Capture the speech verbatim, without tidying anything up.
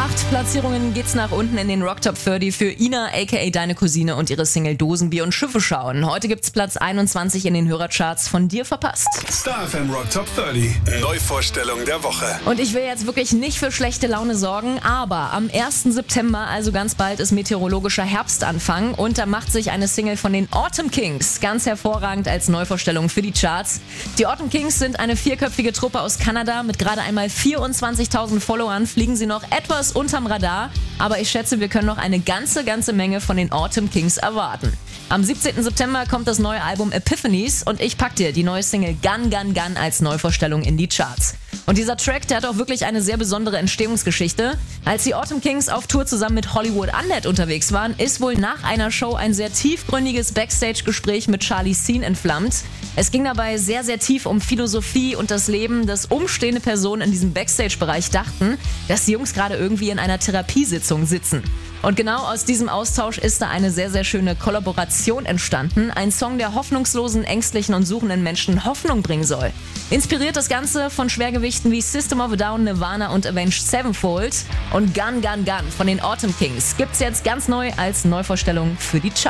Acht Platzierungen geht's nach unten in den Rock Top dreißig für Ina, aka Deine Cousine, und ihre Single Dosenbier und Schiffe schauen. Heute gibt's Platz einundzwanzig in den Hörercharts, von dir verpasst. Star F M Rock Top dreißig, Neuvorstellung der Woche. Und ich will jetzt wirklich nicht für schlechte Laune sorgen, aber am ersten September, also ganz bald, ist meteorologischer Herbstanfang und da macht sich eine Single von den Autumn Kings ganz hervorragend als Neuvorstellung für die Charts. Die Autumn Kings sind eine vierköpfige Truppe aus Kanada. Mit gerade einmal vierundzwanzigtausend Followern fliegen sie noch etwas unterm Radar, aber ich schätze, wir können noch eine ganze, ganze Menge von den Autumn Kings erwarten. Am siebzehnten September kommt das neue Album Epiphanies und ich pack dir die neue Single Gun Gun Gun als Neuvorstellung in die Charts. Und dieser Track, der hat auch wirklich eine sehr besondere Entstehungsgeschichte. Als die Autumn Kings auf Tour zusammen mit Hollywood Undead unterwegs waren, ist wohl nach einer Show ein sehr tiefgründiges Backstage-Gespräch mit Charlie Sheen entflammt. Es ging dabei sehr, sehr tief um Philosophie und das Leben, dass umstehende Personen in diesem Backstage-Bereich dachten, dass die Jungs gerade irgendwie in einer Therapiesitzung sitzen. Und genau aus diesem Austausch ist da eine sehr, sehr schöne Kollaboration entstanden. Ein Song, der hoffnungslosen, ängstlichen und suchenden Menschen Hoffnung bringen soll. Inspiriert das Ganze von Schwergewichten wie System of a Down, Nirvana und Avenged Sevenfold. Und Gun Gun Gun von den Autumn Kings gibt's jetzt ganz neu als Neuvorstellung für die Charts.